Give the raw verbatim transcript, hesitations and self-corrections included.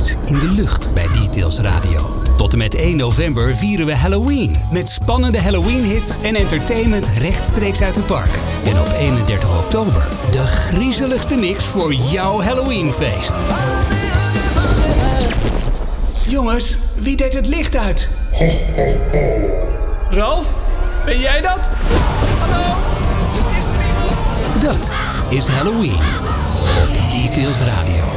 hits in de lucht bij Details Radio. Tot en met één november vieren we Halloween. Met spannende Halloween-hits en entertainment rechtstreeks uit de parken. En op eenendertig oktober de griezeligste mix voor jouw Halloweenfeest. Jongens, wie deed het licht uit? Ralf, ben jij dat? Hallo? Is er iemand? Dat is Halloween op Details Radio.